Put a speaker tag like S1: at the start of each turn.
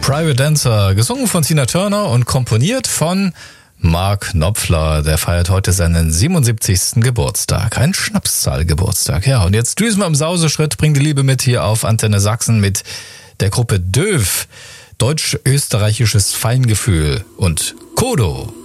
S1: Private Dancer, gesungen von Tina Turner und komponiert von Mark Knopfler. Der feiert heute seinen 77. Geburtstag. Ein Schnapszahl-Geburtstag. Ja, und jetzt düsen wir im Sauseschritt, bring die Liebe mit hier auf Antenne Sachsen mit der Gruppe Döv. Deutsch-österreichisches Feingefühl und Kodo.